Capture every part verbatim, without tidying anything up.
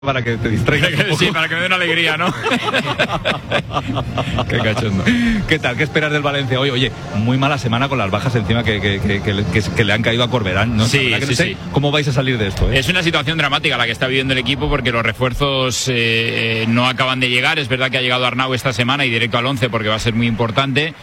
para que te distraigas un poco. Sí, para que me dé una alegría, ¿no? Qué cachondo. ¿Qué tal? ¿Qué esperas del Valencia hoy? Oye, muy mala semana con las bajas encima que, que, que, que, que, que le han caído a Corberán, ¿no? Sí, que sí, no sé sí. ¿Cómo vais a salir de esto? ¿eh? Es una situación dramática la que está viviendo el equipo porque los refuerzos eh, no acaban de llegar. Es verdad que ha llegado Arnau esta semana y directo al once porque va a ser muy importante.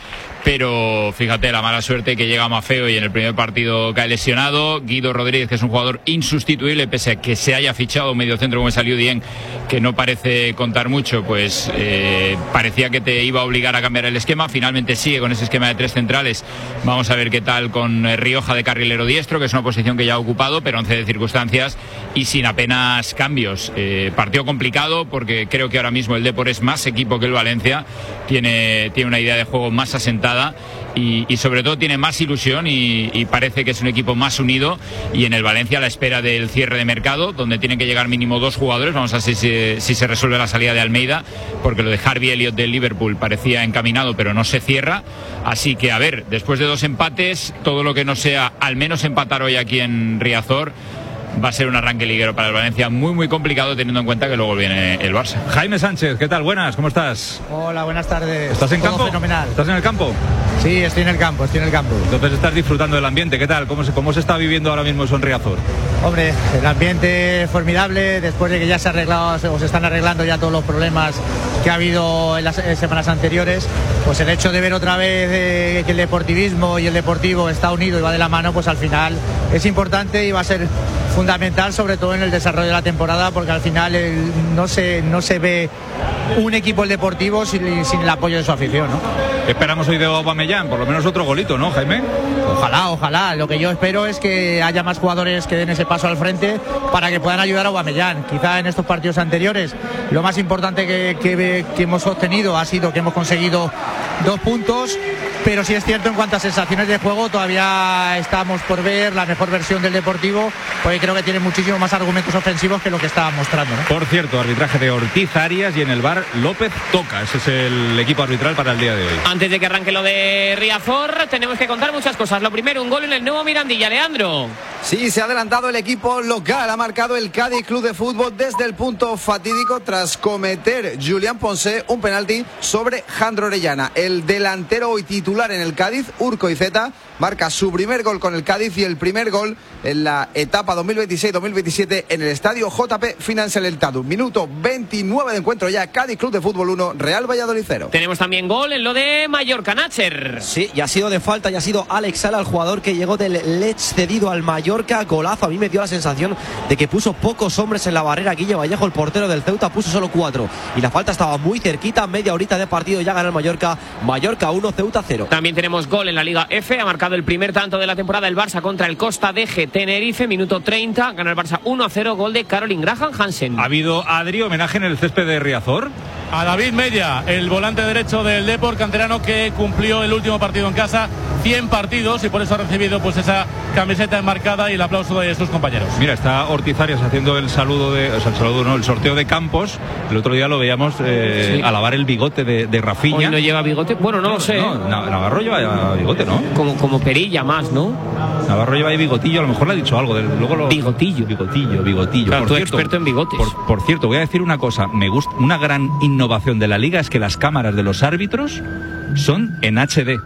Pero fíjate la mala suerte que llega Maffeo y en el primer partido cae lesionado. Guido Rodríguez, que es un jugador insustituible, pese a que se haya fichado un mediocentro como es Aliou Dieng, que no parece contar mucho, pues eh, parecía que te iba a obligar a cambiar el esquema. Finalmente sigue con ese esquema de tres centrales. Vamos a ver qué tal con Rioja de carrilero diestro, que es una posición que ya ha ocupado, pero once de circunstancias y sin apenas cambios. Eh, partido complicado porque creo que ahora mismo el Depor es más equipo que el Valencia. Tiene, tiene una idea de juego más asentada. Y, y sobre todo tiene más ilusión y, y parece que es un equipo más unido, y en el Valencia a la espera del cierre de mercado, donde tienen que llegar mínimo dos jugadores. Vamos a ver si, si, si se resuelve la salida de Almeida, porque lo de Harvey Elliott del Liverpool parecía encaminado pero no se cierra. Así que a ver, después de dos empates, todo lo que no sea al menos empatar hoy aquí en Riazor va a ser un arranque liguero para el Valencia muy muy complicado, teniendo en cuenta que luego viene el Barça. Jaime Sánchez, ¿qué tal? Buenas, ¿cómo estás? Hola, buenas tardes. ¿Estás en Todo campo? Fenomenal. ¿Estás en el campo? Sí, estoy en el campo, estoy en el campo. Entonces estás disfrutando del ambiente, ¿qué tal? ¿Cómo se, cómo se está viviendo ahora mismo eso en Riazor? Hombre, el ambiente es formidable, después de que ya se ha arreglado, o se están arreglando ya todos los problemas que ha habido en las semanas anteriores. Pues el hecho de ver otra vez eh, que el deportivismo y el deportivo está unido y va de la mano, pues al final es importante y va a ser fundamental, sobre todo en el desarrollo de la temporada, porque al final el, no, se, no se ve un equipo el deportivo sin, sin el apoyo de su afición, ¿no? Esperamos hoy de Aubameyang, por lo menos otro golito, ¿no, Jaime? Ojalá, ojalá. Lo que yo espero es que haya más jugadores que den ese paso al frente para que puedan ayudar a Aubameyang. Quizá en estos partidos anteriores lo más importante que, que, que hemos obtenido ha sido que hemos conseguido dos puntos, pero sí es cierto en cuanto a sensaciones de juego todavía estamos por ver la mejor versión del Deportivo, porque creo que tiene muchísimos más argumentos ofensivos que lo que estaba mostrando, ¿no? Por cierto, arbitraje de Ortiz Arias y en el V A R López Toca. Ese es el equipo arbitral para el día de hoy. Antes de que arranque lo de Riazor, tenemos que contar muchas cosas. Lo primero, un gol en el nuevo Mirandilla, Leandro. Sí, se ha adelantado el equipo local. Ha marcado el Cádiz Club de Fútbol desde el punto fatídico tras cometer Julián Ponce un penalti sobre Jandro Orellana. El delantero hoy titular en el Cádiz, Urco Iceta, marca su primer gol con el Cádiz y el primer gol en la etapa dos mil veintiséis dos mil veintisiete en el estadio J P Financial El Tadu. Minuto veintinueve de encuentro ya. Cádiz Club de Fútbol uno, Real Valladolid cero. Tenemos también gol en lo de Mallorca, Nacher. Sí, y ha sido de falta, y ha sido Alex Sala, el jugador que llegó del Leeds cedido al Mallorca. Golazo. A mí me dio la sensación de que puso pocos hombres en la barrera. Guille Vallejo, el portero del Ceuta, puso solo cuatro. Y la falta estaba muy cerquita. Media horita de partido, ya ganó el Mallorca. Mallorca uno, Ceuta cero. También tenemos gol en la Liga F. Ha marcado el primer tanto de la temporada el Barça contra el Costa de G Tenerife. Minuto treinta. Gana el Barça uno a cero. Gol de Caroline Graham Hansen. ¿Ha habido, Adri, homenaje en el césped de Riazor? A David Mella, el volante derecho del Depor, canterano, que cumplió el último partido en casa, cien partidos, y por eso ha recibido pues esa camiseta enmarcada y el aplauso de sus compañeros. Mira, está Ortiz Arias haciendo el saludo de, o sea, el saludo no, el sorteo de Campos. El otro día lo veíamos eh, sí. alabar el bigote de, de Rafinha. Hoy no lleva bigote, bueno, no, no lo sé. No, Navarro lleva bigote, ¿no? Como, como Perilla más, ¿no? Navarro lleva ahí bigotillo, a lo mejor le ha dicho algo. De, luego lo, bigotillo. Bigotillo, bigotillo. Claro, por tú cierto, experto en bigotes. Por, por cierto, voy a decir una cosa. Me gusta, una gran innovación de la Liga es que las cámaras de los árbitros son en H D.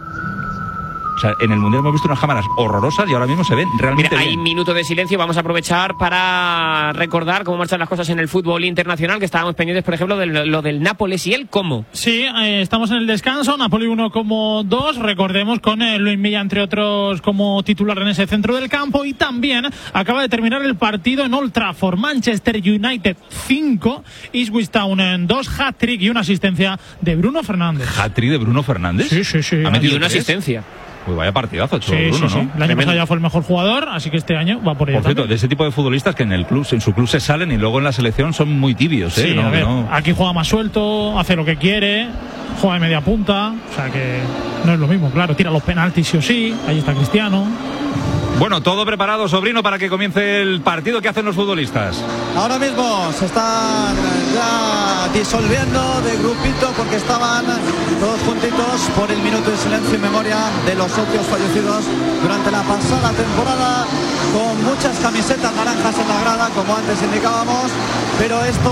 O sea, en el Mundial hemos visto unas cámaras horrorosas y ahora mismo se ven realmente Mira, hay bien. minuto de silencio. Vamos a aprovechar para recordar cómo marchan las cosas en el fútbol internacional, que estábamos pendientes, por ejemplo, de lo del Nápoles y el cómo. Sí, eh, estamos en el descanso. Napoli uno como dos. Recordemos con eh, Luis Milla, entre otros, como titular en ese centro del campo. Y también acaba de terminar el partido en Old Trafford. Manchester United cinco, Ipswich Town en dos. Hat-trick y una asistencia de Bruno Fernández. ¿Hat-trick de Bruno Fernández? Sí, sí, sí. ¿Ha metido Y una tres? asistencia. Pues vaya partidazo, Sí, Bruno, sí, sí. ¿no? El año Tremendo. pasado ya fue el mejor jugador, así que este año va por ello. Por cierto, también. de ese tipo de futbolistas que en el club, en su club se salen y luego en la selección son muy tibios, ¿eh? Sí, no, a ver, no. aquí juega más suelto, hace lo que quiere, juega de media punta, o sea que no es lo mismo, claro, tira los penaltis sí o sí, ahí está Cristiano. Bueno, todo preparado, sobrino, para que comience el partido. ¿Qué hacen los futbolistas? Ahora mismo se están ya disolviendo de grupito porque estaban todos juntitos por el minuto de silencio y memoria de los socios fallecidos durante la pasada temporada, con muchas camisetas naranjas en la grada, como antes indicábamos, pero esto